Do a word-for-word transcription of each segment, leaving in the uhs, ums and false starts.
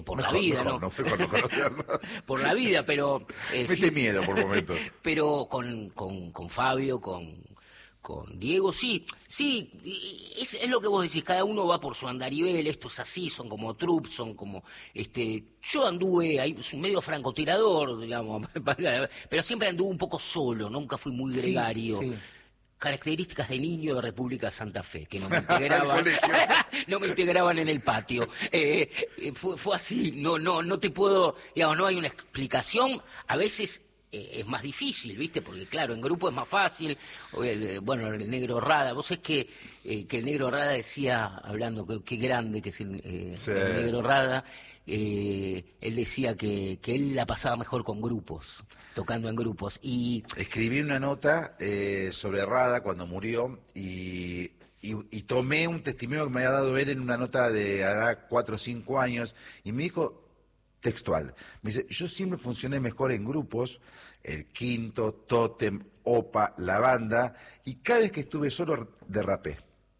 por no, la vida, no, ¿no? No, fue por no conocerlo. Por la vida, pero... Eh, Mete sí, miedo por momentos. Pero con, con, con Fabio, con, con Diego, sí, sí, es, es lo que vos decís, cada uno va por su andarivel, esto es así, son como troops, son como... este Yo anduve ahí, medio francotirador, digamos, pero siempre anduve un poco solo, nunca fui muy gregario. Sí, sí. Características de niño de República Santa Fe, que no me integraban, no me integraban en el patio. Eh, eh, fue, fue así, no, no, no te puedo, digamos, no hay una explicación. A veces eh, es más difícil, ¿viste? Porque claro, en grupo es más fácil. O el, bueno, el negro Rada, vos sabés que, eh, que el negro Rada decía, hablando, que, qué grande que es el, eh, Sí. el negro Rada, eh, él decía que, que él la pasaba mejor con grupos, tocando en grupos. Y escribí una nota eh, sobre Rada cuando murió y, y, y tomé un testimonio que me había dado él en una nota de hará cuatro o cinco años y me dijo textual, me dice, yo siempre funcioné mejor en grupos, el Quinto, Tótem, Opa, La Banda, y cada vez que estuve solo derrapé.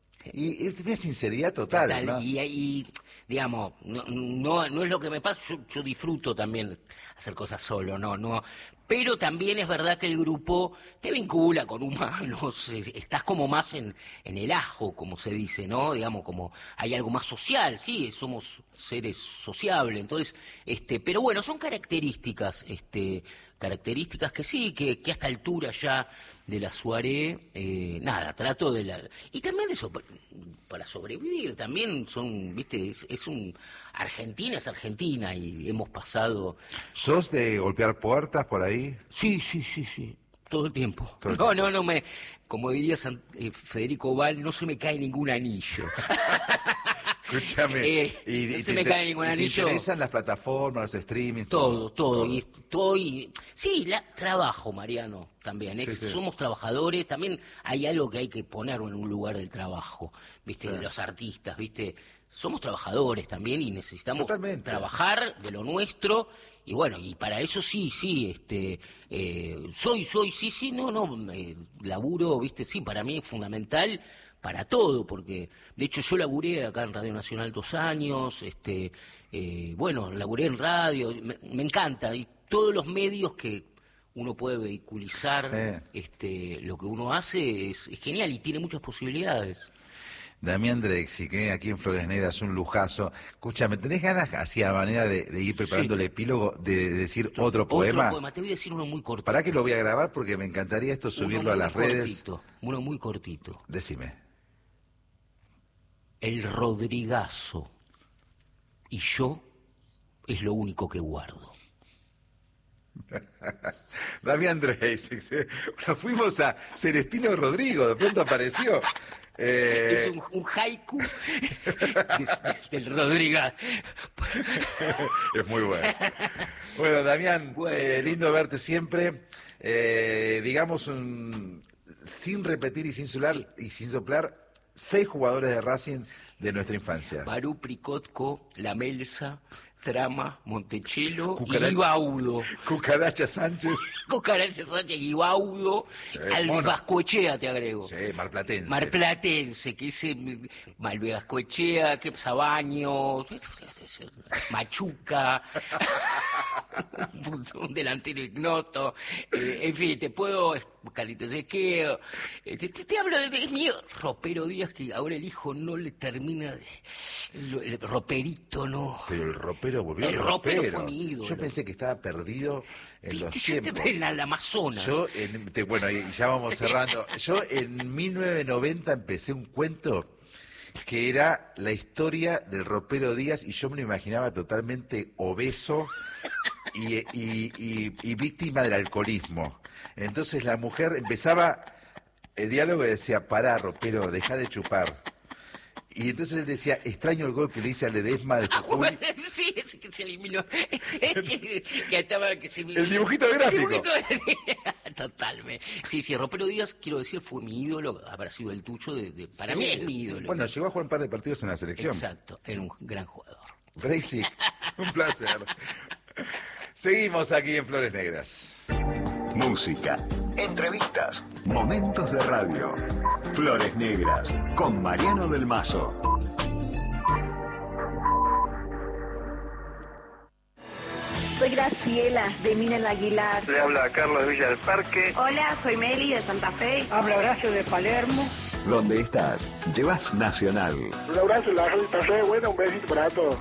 Y es una sinceridad total, Total, ¿no? y, y digamos, no, no, no es lo que me pasa, yo, yo disfruto también hacer cosas solo, no, no, pero también es verdad que el grupo te vincula con humanos, estás como más en, en el ajo, como se dice, ¿no? Digamos, como hay algo más social, sí, somos seres sociables, entonces, este, pero bueno, son características, este, características que sí, que, que a esta altura ya de la soirée, eh, nada, trato de la... Y también de eso, para sobrevivir, también son, viste, es, es un... Argentina es Argentina y hemos pasado... ¿Sos de golpear puertas por ahí? Sí, sí, sí, sí, todo el tiempo. Todo el no, tiempo. no, no me... Como diría San, eh, Federico Val, no se me cae ningún anillo. Escúchame, Eh, y, no y se te, me cae ningún y te anillo. interesan las plataformas, los streamings? Todo, todo, y estoy... Sí, la, trabajo, Mariano, también. Es, Sí, sí. Somos trabajadores, también hay algo que hay que poner en un lugar del trabajo, ¿viste? Claro. Los artistas, ¿viste? Somos trabajadores también y necesitamos Totalmente. trabajar de lo nuestro, y bueno, y para eso sí, sí, este... Eh, soy, soy, sí, sí, no, no, eh, laburo, ¿viste? Sí, para mí es fundamental... para todo, porque de hecho yo laburé acá en Radio Nacional dos años, este, eh, bueno, laburé en radio, me, me encanta, y todos los medios que uno puede vehiculizar, Sí. este, lo que uno hace es, es genial y tiene muchas posibilidades. Damián Drexi, que aquí en Flores Negras, un lujazo. Escúchame, ¿tenés ganas, así a manera de, de ir preparando Sí. el epílogo, de, de decir otro poema? Otro poema, te voy a decir uno muy cortito. ¿Para que lo voy a grabar? Porque me encantaría esto subirlo Uno a muy las redes. cortito, uno muy cortito. Decime. El Rodrigazo y yo es lo único que guardo. Damián Drexi, nos fuimos a Celestino Rodrigo, de pronto apareció. Eh... Es un, un haiku del Rodrigazo. Es muy bueno. Bueno, Damián, Bueno. Eh, lindo verte siempre. Eh, digamos, un, sin repetir y sin soplar, Sí. y sin soplar, seis jugadores de Racing de nuestra infancia. Barú, Pricotco, La Melsa, Trama, Montechelo Cucaracha. y Baudo. Cucaracha Sánchez. Cucaracha Sánchez y Baudo. Eh, Al mono. Vascoechea, te agrego. Sí, marplatense. Marplatense, que ese Malvegascoechea, que Sabaño, Machuca, un delantero ignoto, eh, en fin, te puedo, Carlitos Esqueo, eh, te, te, te hablo de, es mío, Ropero Díaz, que ahora el hijo no le termina de, el, el roperito, ¿no? Pero el ropero volvió El ropero fue mi ídolo. Yo pensé que estaba perdido en ¿Viste? los Yo te tiempos. veo en la Amazonas. Yo, en, te- bueno, y ya vamos cerrando. Yo en mil novecientos noventa empecé un cuento que era la historia del ropero Díaz y yo me lo imaginaba totalmente obeso y, y, y, y víctima del alcoholismo. Entonces la mujer empezaba el diálogo y decía, pará, ropero, deja de chupar. Y entonces él decía, extraño el gol que le hice a Ledesma de Ah, Jujuy. bueno, sí, ese que se eliminó. que, que estaba, que se El dibujito gráfico. El dibujito- Totalmente. Sí, sí, Ropero Díaz, quiero decir, fue mi ídolo, habrá sido el tuyo, de, de- para Sí, mí es mi sí. ídolo. Bueno, llegó a jugar un par de partidos en la selección. Exacto, era un gran jugador. Tracy, un placer. Seguimos aquí en Flores Negras. Música, entrevistas, momentos de radio. Flores Negras con Mariano del Mazo. Soy Graciela, de Minel Aguilar. Le habla Carlos de Villa del Parque. Hola, soy Meli, de Santa Fe. Habla Horacio, de Palermo. Donde estás, llevas Nacional. Un abrazo, la gente está re buena, un besito para todos.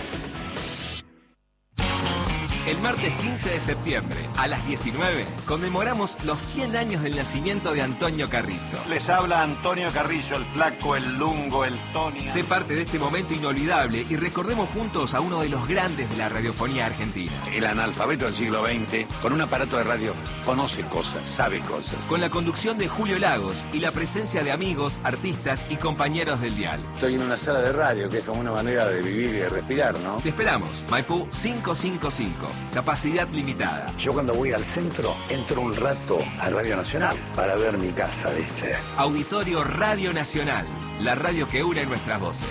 El martes quince de septiembre, a las diecinueve, conmemoramos los cien años del nacimiento de Antonio Carrizo. Les habla Antonio Carrizo, el flaco, el lungo, el Tony. Sé parte de este momento inolvidable y recordemos juntos a uno de los grandes de la radiofonía argentina. El analfabeto del siglo veinte, con un aparato de radio, conoce cosas, sabe cosas. Con la conducción de Julio Lagos y la presencia de amigos, artistas y compañeros del dial. Estoy en una sala de radio, que es como una manera de vivir y de respirar, ¿no? Te esperamos, Maipú quinientos cincuenta y cinco. Capacidad limitada. Yo cuando voy al centro, entro un rato a Radio Nacional para ver mi casa, ¿viste? Auditorio Radio Nacional, la radio que une nuestras voces.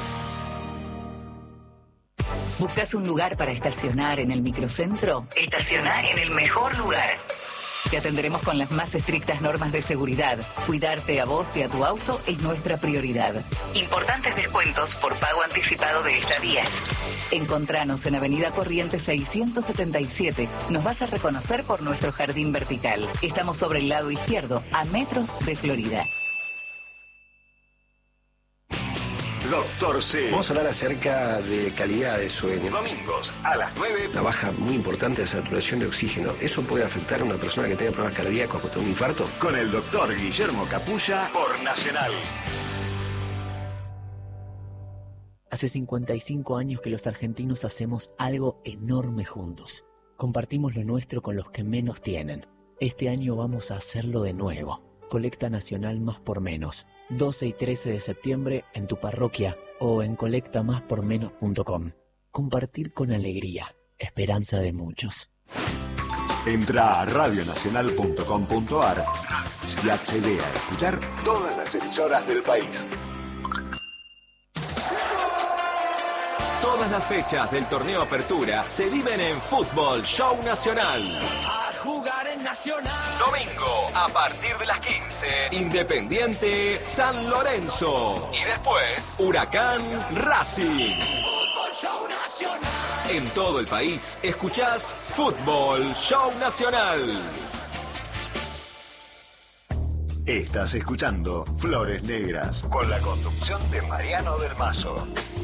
¿Buscas un lugar para estacionar en el microcentro? Estacionar en el mejor lugar. Te atenderemos con las más estrictas normas de seguridad. Cuidarte a vos y a tu auto es nuestra prioridad. Importantes descuentos por pago anticipado de estadías. Encontranos en Avenida Corrientes seiscientos setenta y siete. Nos vas a reconocer por nuestro jardín vertical. Estamos sobre el lado izquierdo, a metros de Florida. Doctor C. Vamos a hablar acerca de calidad de sueño. Domingos a las nueve. La baja muy importante de saturación de oxígeno. ¿Eso puede afectar a una persona que tenga problemas cardíacos o tenga un infarto? Con el doctor Guillermo Capulla por Nacional. Hace cincuenta y cinco años que los argentinos hacemos algo enorme juntos. Compartimos lo nuestro con los que menos tienen. Este año vamos a hacerlo de nuevo. Colecta Nacional Más por Menos. doce y trece de septiembre en tu parroquia o en colecta más por menos punto com. Compartir con alegría. Esperanza de muchos. Entra a radio nacional punto com punto a r y accede a escuchar todas las emisoras del país. Todas las fechas del torneo Apertura se viven en Fútbol Show Nacional. A jugar en Nacional. Domingo, a partir de las quince, Independiente San Lorenzo. Y después, Huracán Racing. Fútbol Show Nacional. En todo el país, escuchás Fútbol Show Nacional. Estás escuchando Flores Negras con la conducción de Mariano del Mazo.